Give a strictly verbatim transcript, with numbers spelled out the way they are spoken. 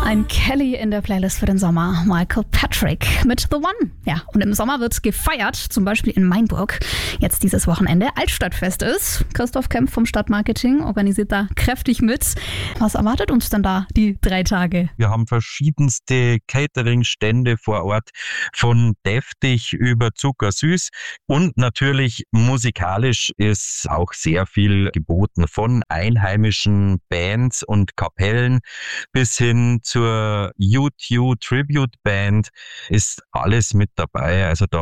Ein Kelly in der Playlist für den Sommer. Michael Patrick mit The One. Ja, und im Sommer wird gefeiert, zum Beispiel in Mainburg. Jetzt dieses Wochenende Altstadtfest ist. Christoph Kempf vom Stadtmarketing organisiert da kräftig mit. Was erwartet uns denn da die drei Tage? Wir haben verschiedenste Catering-Stände vor Ort, von deftig über zuckersüß, und natürlich musikalisch ist auch sehr viel geboten, von einheimischen Bands und Kapellen bis hin zur U zwei Tribute Band ist alles mit dabei. Also da